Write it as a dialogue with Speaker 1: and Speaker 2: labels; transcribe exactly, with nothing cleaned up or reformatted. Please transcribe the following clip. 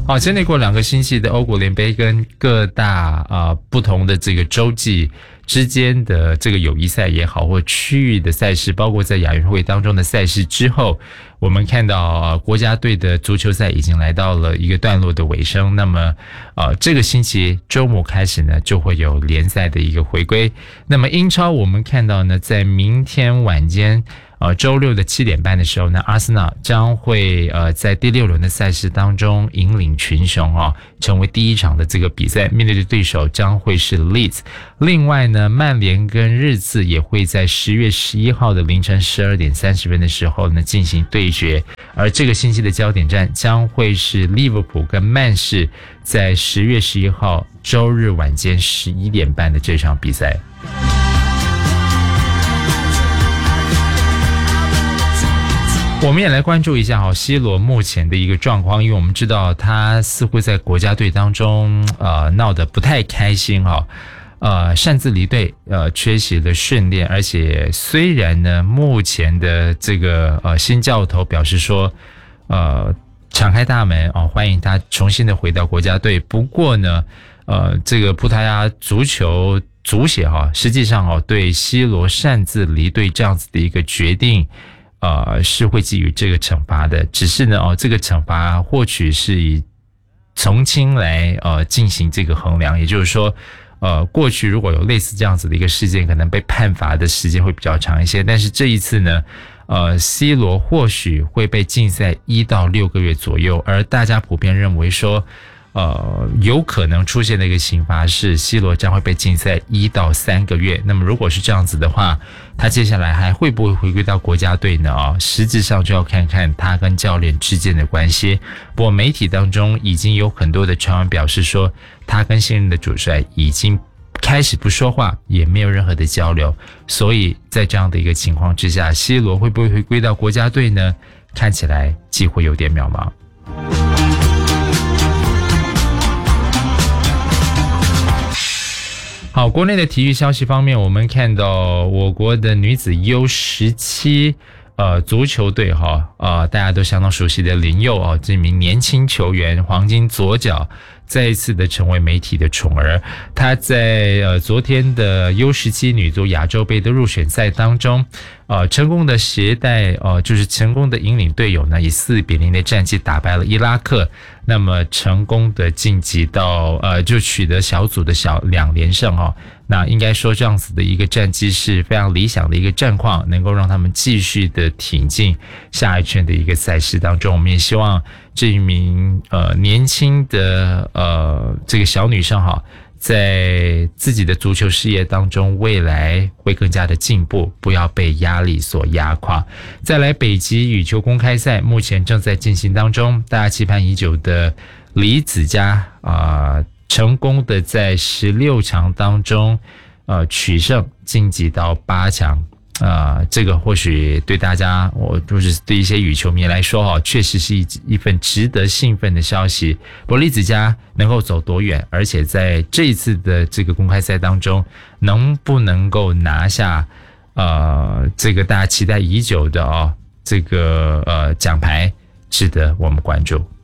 Speaker 1: 好，经历过两个星期的欧国联杯跟各大呃不同的这个洲际之间的这个友谊赛也好，或区域的赛事，包括在亚运会当中的赛事之后，我们看到、呃、国家队的足球赛已经来到了一个段落的尾声。那么呃这个星期周末开始呢，就会有联赛的一个回归。那么英超我们看到呢，在明天晚间呃，周六的七点半的时候呢，阿森纳将会呃在第六轮的赛事当中引领群雄哦，成为第一场的这个比赛，面对的对手将会是 Leeds。另外呢，曼联跟热刺也会在十月十一号的凌晨十二点三十分的时候呢进行对决，而这个星期的焦点战将会是利物浦跟曼市在十月十一号周日晚间十一点半的这场比赛。我们也来关注一下C罗目前的一个状况，因为我们知道他似乎在国家队当中呃闹得不太开心哈，呃擅自离队，呃缺席了训练，而且虽然呢目前的这个呃新教头表示说呃敞开大门哦欢迎他重新的回到国家队，不过呢呃这个葡萄牙足球足协哈实际上哦对C罗擅自离队这样子的一个决定呃，是会给予这个惩罚的，只是呢，哦，这个惩罚或许是以从轻来呃进行这个衡量，也就是说，呃，过去如果有类似这样子的一个事件，可能被判罚的时间会比较长一些，但是这一次呢，呃 ，C 罗或许会被禁赛一到六个月左右，而大家普遍认为说。呃，有可能出现的一个刑罚是 C 罗将会被禁赛一到三个月。那么如果是这样子的话，他接下来还会不会回归到国家队呢？啊，实质上就要看看他跟教练之间的关系。不过媒体当中已经有很多的传闻表示说，他跟现任的主帅已经开始不说话，也没有任何的交流。所以在这样的一个情况之下 ，C 罗会不会回归到国家队呢？看起来机会有点渺茫。好，国内的体育消息方面，我们看到我国的女子 U 十七 呃足球队哈呃大家都相当熟悉的林佑啊，这名年轻球员黄金左脚再一次的成为媒体的宠儿。他在呃昨天的 U 十七 女足亚洲杯的入选赛当中呃成功的携带呃就是成功的引领队友呢以四比零的战绩打败了伊拉克，那么成功的晋级到呃就取得小组的小两连胜哦。那应该说这样子的一个战绩是非常理想的一个战况，能够让他们继续的挺进下一圈的一个赛事当中。我们也希望这一名呃年轻的呃这个小女生哈，在自己的足球事业当中未来会更加的进步，不要被压力所压垮。再来，北极羽球公开赛目前正在进行当中，大家期盼已久的李梓嘉啊、呃，成功的在十六强当中呃取胜晋级到八强。呃，这个或许对大家，我就是对一些羽球迷来说哈，确实是一一份值得兴奋的消息。不过李梓嘉能够走多远，而且在这一次的这个公开赛当中，能不能够拿下呃这个大家期待已久的哦这个呃奖牌，值得我们关注。